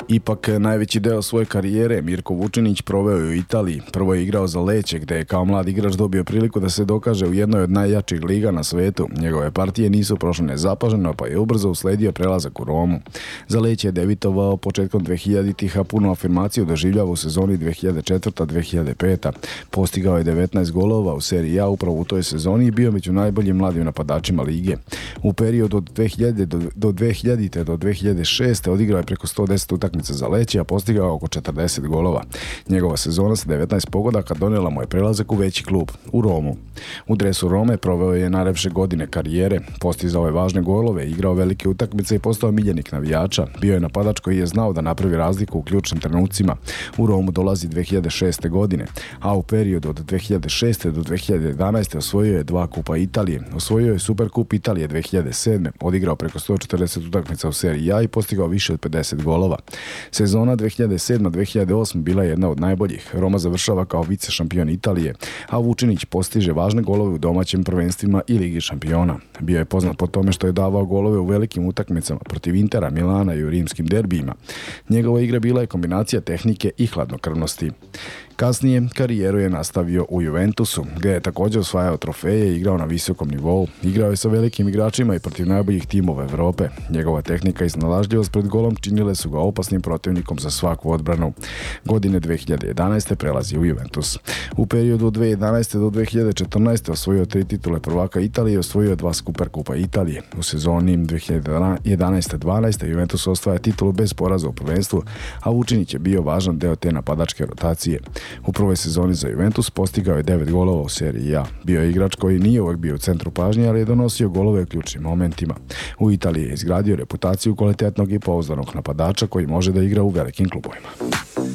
Ipak, najveći deo svoje karijere Mirko Vučinić proveo je u Italiji. Prvo je igrao za Lecce, gde je kao mlad igrač dobio priliku da se dokaže u jednoj od najjačih liga na svetu. Njegove partije nisu prošle nezapaženo, pa je ubrzo usledio prelazak u Romu. Za Lecce je debitovao početkom 2000-ih, a punu afirmaciju doživljava u sezoni 2004-2005. Postigao je 19 golova u seriji A upravo u toj sezoni i bio među najboljim mladim napadačima lige. U periodu od 2000 do 2006. odigrao je preko 110 utakmica za Lecce, a postigao oko 40 golova. Njegova sezona sa 19 pogodaka donijela mu je prelazak u veći klub, u Romu. U dresu Rome proveo je najlepše godine karijere, postizao je važne golove, igrao velike utakmice i postao miljenik navijača. Bio je napadač koji je znao da napravi razliku u ključnim trenucima. U Romu dolazi 2006. godine, a u periodu od 2006. do 2011. osvojio je 2 kupa Italije. Osvojio je Superkup Italije 2007. Odigrao preko 140 utakmica u seriji A i postigao više od 50 golova. Sezona 2007-2008 bila je jedna od najboljih. Roma završava kao vice šampion Italije, a Vučinić postiže važne golove u domaćim prvenstvima i Ligi šampiona. Bio je poznat po tome što je davao golove u velikim utakmicama protiv Intera, Milana i u rimskim derbijima. Njegova igra bila je kombinacija tehnike i hladnokrvnosti. Kasnije karijeru je nastavio u Juventusu, gdje je također osvajao trofeje i igrao na visokom nivou. Igrao je sa velikim igračima i protiv najboljih timova Evrope. Njegova tehnika i snalažljivost pred golom činile su ga opasnim protivnikom za svaku odbranu. Godine 2011. prelazi u Juventus. U periodu od 2011. do 2014. osvojio 3 titule prvaka Italije i osvojio 2 Superkupa Italije. U sezoni 2011-12. Juventus osvaja titulu bez poraza u prvenstvu, a Vučinić je bio važan deo te napadačke rotacije. U prvoj sezoni za Juventus postigao je 9 golova u seriji A. Bio je igrač koji nije uvijek bio u centru pažnje, ali je donosio golove u ključnim momentima. U Italiji je izgradio reputaciju kvalitetnog i pouzdanog napadača koji može da igra u velikim klubovima.